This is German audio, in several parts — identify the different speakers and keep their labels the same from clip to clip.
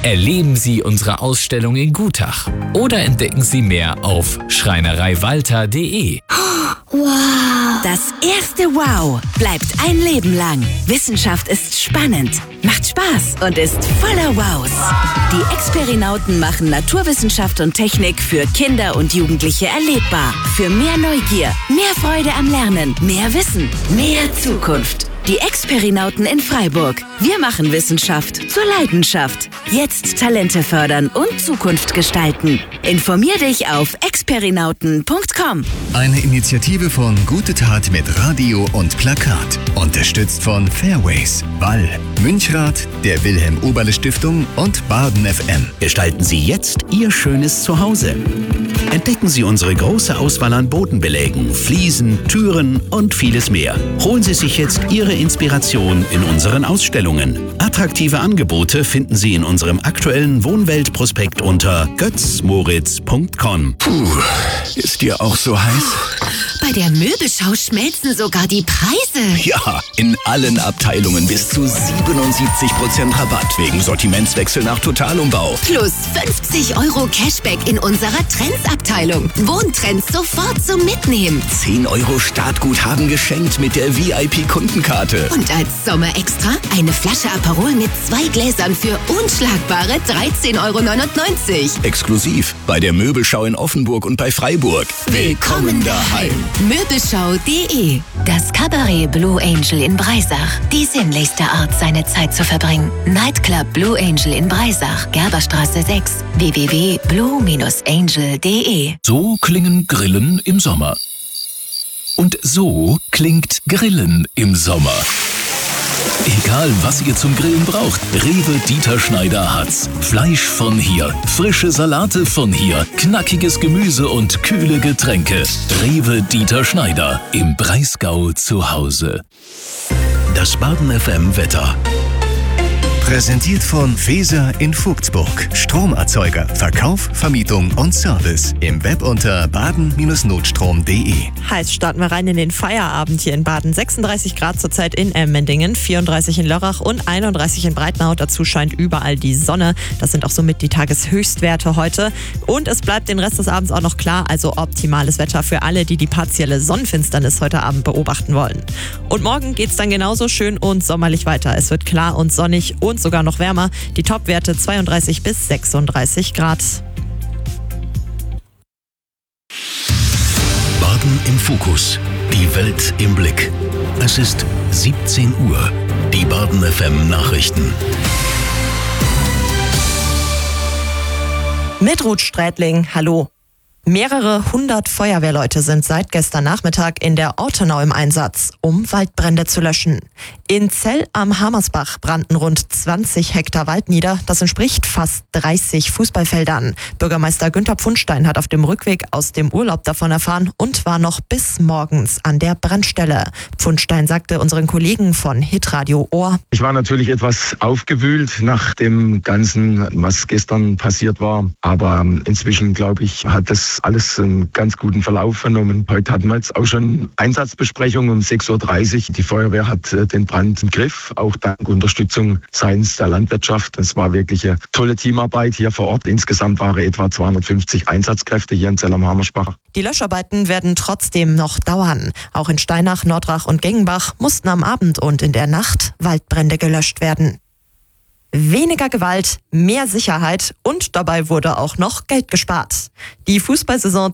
Speaker 1: Erleben Sie unsere Ausstellung in Gutach oder entdecken Sie mehr auf schreinereiwalter.de.
Speaker 2: Wow! Das erste Wow bleibt ein Leben lang. Wissenschaft ist spannend, macht Spaß und ist voller Wows. Die Experinauten machen Naturwissenschaft und Technik für Kinder und Jugendliche erlebbar. Für mehr Neugier, mehr Freude am Lernen, mehr Wissen, mehr Zukunft. Die Experinauten in Freiburg. Wir machen Wissenschaft zur Leidenschaft. Jetzt Talente fördern und Zukunft gestalten. Informier dich auf experinauten.com.
Speaker 3: Eine Initiative von Gute Tat mit Radio und Plakat. Unterstützt von Fairways, Wall, Münchrath, der Wilhelm-Oberle-Stiftung und Baden FM.
Speaker 4: Gestalten Sie jetzt Ihr schönes Zuhause. Entdecken Sie unsere große Auswahl an Bodenbelägen, Fliesen, Türen und vieles mehr. Holen Sie sich jetzt Ihre Inspiration in unseren Ausstellungen. Attraktive Angebote finden Sie in unserem aktuellen Wohnwelt-Prospekt unter götzmoritz.com.
Speaker 3: Puh, ist dir auch so heiß?
Speaker 2: Bei der Möbelschau schmelzen sogar die Preise.
Speaker 3: Ja, in allen Abteilungen bis zu 77% Rabatt wegen Sortimentswechsel nach Totalumbau.
Speaker 2: Plus 50 € Cashback in unserer Trendsabteilung. Wohntrends sofort zum Mitnehmen.
Speaker 3: 10 € Startguthaben geschenkt mit der VIP-Kundenkarte.
Speaker 2: Und als Sommerextra eine Flasche Aperol mit 2 Gläsern für unschlagbare 13,99 €.
Speaker 3: Exklusiv bei der Möbelschau in Offenburg und bei Freiburg.
Speaker 2: Willkommen daheim. Möbelschau.de.
Speaker 5: Das Cabaret Blue Angel in Breisach. Die sinnlichste Art, seine Zeit zu verbringen. Nightclub Blue Angel in Breisach. Gerberstraße 6. www.blue-angel.de.
Speaker 1: So klingen Grillen im Sommer. Und so klingt Grillen im Sommer. Egal, was ihr zum Grillen braucht, Rewe Dieter Schneider hat's. Fleisch von hier, frische Salate von hier, knackiges Gemüse und kühle Getränke. Rewe Dieter Schneider, im Breisgau zu Hause.
Speaker 4: Das Baden FM Wetter.
Speaker 3: Präsentiert von Feser in Vogtsburg. Stromerzeuger, Verkauf, Vermietung und Service. Im Web unter baden-notstrom.de.
Speaker 6: Heiß starten wir rein in den Feierabend hier in Baden. 36 Grad zurzeit in Emmendingen, 34 in Lörrach und 31 in Breitenau. Dazu scheint überall die Sonne. Das sind auch somit die Tageshöchstwerte heute. Und es bleibt den Rest des Abends auch noch klar, also optimales Wetter für alle, die die partielle Sonnenfinsternis heute Abend beobachten wollen. Und morgen geht's dann genauso schön und sommerlich weiter. Es wird klar und sonnig und sogar noch wärmer. Die Topwerte 32 bis 36 Grad.
Speaker 4: Baden im Fokus. Die Welt im Blick. Es ist 17 Uhr. Die Baden FM Nachrichten.
Speaker 6: Mit Ruth Strätling, hallo. Mehrere 100 Feuerwehrleute sind seit gestern Nachmittag in der Ortenau im Einsatz, um Waldbrände zu löschen. In Zell am Hammersbach brannten rund 20 Hektar Wald nieder. Das entspricht fast 30 Fußballfeldern. Bürgermeister Günther Pfundstein hat auf dem Rückweg aus dem Urlaub davon erfahren und war noch bis morgens an der Brandstelle. Pfundstein sagte unseren Kollegen von Hitradio Ohr:
Speaker 7: Ich war natürlich etwas aufgewühlt nach dem Ganzen, was gestern passiert war. Aber inzwischen, glaube ich, hat das alles einen ganz guten Verlauf genommen. Heute hatten wir jetzt auch schon Einsatzbesprechung um 6:30 Uhr. Die Feuerwehr hat den Brand im Griff, auch dank Unterstützung seitens der Landwirtschaft. Es war wirklich eine tolle Teamarbeit hier vor Ort. Insgesamt waren etwa 250 Einsatzkräfte hier in Zell am Hammersbach.
Speaker 6: Die Löscharbeiten werden trotzdem noch dauern. Auch in Steinach, Nordrach und Gengenbach mussten am Abend und in der Nacht Waldbrände gelöscht werden. Weniger Gewalt, mehr Sicherheit und dabei wurde auch noch Geld gespart. Die Fußballsaison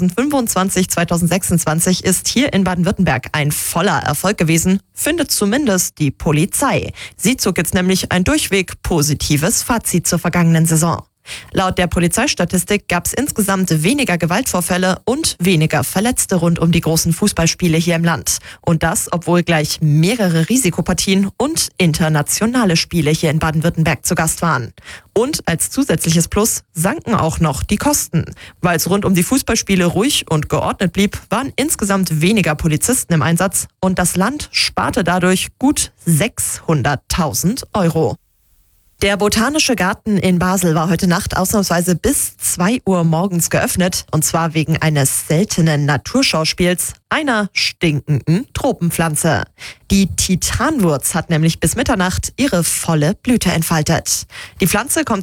Speaker 6: 2025/2026 ist hier in Baden-Württemberg ein voller Erfolg gewesen, findet zumindest die Polizei. Sie zog jetzt nämlich ein durchweg positives Fazit zur vergangenen Saison. Laut der Polizeistatistik gab es insgesamt weniger Gewaltvorfälle und weniger Verletzte rund um die großen Fußballspiele hier im Land. Und das, obwohl gleich mehrere Risikopartien und internationale Spiele hier in Baden-Württemberg zu Gast waren. Und als zusätzliches Plus sanken auch noch die Kosten. Weil es rund um die Fußballspiele ruhig und geordnet blieb, waren insgesamt weniger Polizisten im Einsatz und das Land sparte dadurch gut 600.000 €. Der Botanische Garten in Basel war heute Nacht ausnahmsweise bis 2 Uhr morgens geöffnet. Und zwar wegen eines seltenen Naturschauspiels, einer stinkenden Tropenpflanze. Die Titanwurz hat nämlich bis Mitternacht ihre volle Blüte entfaltet. Die Pflanze kommt